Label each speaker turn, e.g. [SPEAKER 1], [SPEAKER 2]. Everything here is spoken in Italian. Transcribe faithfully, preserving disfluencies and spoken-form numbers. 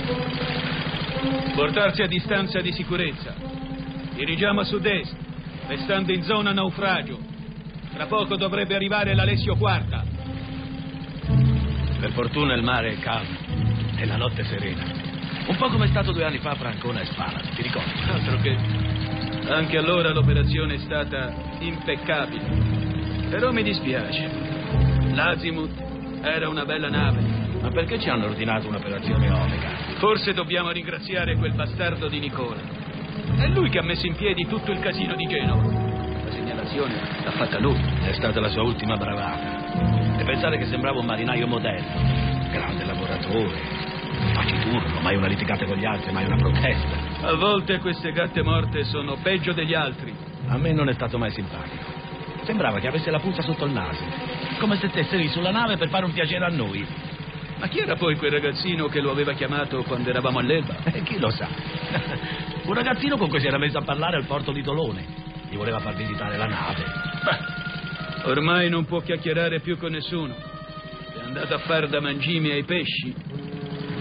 [SPEAKER 1] Portarsi a distanza di sicurezza. Dirigiamo a sud-est, restando in zona naufragio. Tra poco dovrebbe arrivare l'Alessio Quarta.
[SPEAKER 2] Per fortuna il mare è calmo e la notte serena. Un po' come è stato due anni fa a Francona e Spala, ti ricordi?
[SPEAKER 1] Altro che... Anche allora l'operazione è stata impeccabile. Però mi dispiace. L'Azimut era una bella nave.
[SPEAKER 2] Ma perché ci hanno ordinato un'operazione Omega?
[SPEAKER 1] Forse dobbiamo ringraziare quel bastardo di Nicola. È lui che ha messo in piedi tutto il casino di Genova. La segnalazione l'ha fatta lui.
[SPEAKER 2] È stata la sua ultima bravata. E pensare che sembrava un marinaio moderno. Grande lavoratore. Taciturno, mai una litigata con gli altri, mai una protesta.
[SPEAKER 1] A volte queste gatte morte sono peggio degli altri.
[SPEAKER 2] A me non è stato mai simpatico. Sembrava che avesse la puzza sotto il naso. Come se stesse lì sulla nave per fare un piacere a noi.
[SPEAKER 1] Ma chi era poi quel ragazzino che lo aveva chiamato quando eravamo all'Elba?
[SPEAKER 2] Eh, chi lo sa? Un ragazzino con cui si era messo a parlare al porto di Tolone. Gli voleva far visitare la nave.
[SPEAKER 1] Beh, ormai non può chiacchierare più con nessuno. È andato a far da mangimi ai pesci.